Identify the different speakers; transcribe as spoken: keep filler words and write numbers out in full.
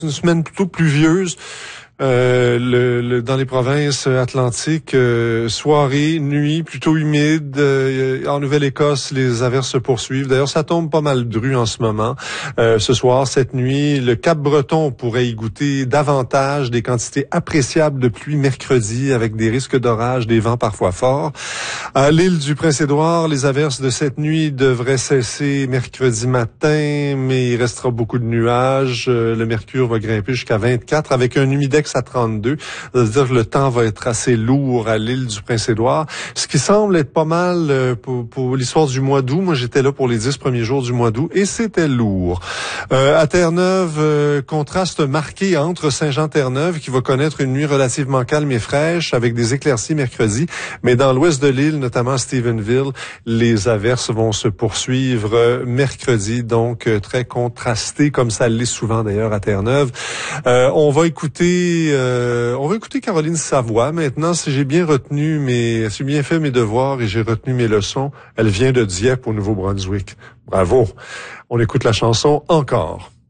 Speaker 1: Une semaine plutôt pluvieuse. Euh, le, le, dans les provinces atlantiques, euh, soirée, nuit, plutôt humide. Euh, en Nouvelle-Écosse, les averses se poursuivent. D'ailleurs, ça tombe pas mal dru en ce moment. Euh, ce soir, cette nuit, le Cap-Breton pourrait y goûter davantage des quantités appréciables de pluie mercredi, avec des risques d'orage, des vents parfois forts. À l'île du Prince-Édouard, les averses de cette nuit devraient cesser mercredi matin, mais il restera beaucoup de nuages. Euh, le mercure va grimper jusqu'à vingt-quatre, avec un humidex à trente-deux. C'est-à-dire que le temps va être assez lourd à l'île du Prince-Édouard. Ce qui semble être pas mal euh, pour, pour l'histoire du mois d'août. Moi, j'étais là pour les dix premiers jours du mois d'août et c'était lourd. Euh, à Terre-Neuve, euh, contraste marqué entre Saint-Jean-Terre-Neuve, qui va connaître une nuit relativement calme et fraîche avec des éclaircies mercredi. Mais dans l'ouest de l'île, notamment à Stephenville, les averses vont se poursuivre euh, mercredi. Donc, euh, très contrasté, comme ça l'est souvent d'ailleurs à Terre-Neuve. Euh, on va écouter Euh, on va écouter Caroline Savoie maintenant. Si j'ai bien retenu mes, si j'ai bien fait mes devoirs et j'ai retenu mes leçons, elle vient de Dieppe au Nouveau-Brunswick. Bravo. On écoute la chanson encore.